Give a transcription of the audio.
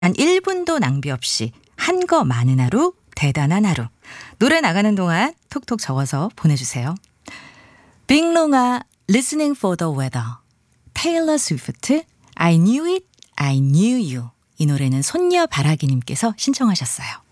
단 1분도 낭비 없이 한 거 많은 하루, 대단한 하루. 노래 나가는 동안 톡톡 적어서 보내주세요. 빅롱아, Listening for the Weather. 테일러 스위프트, I knew it, I knew you. 이 노래는 손녀 바라기님께서 신청하셨어요.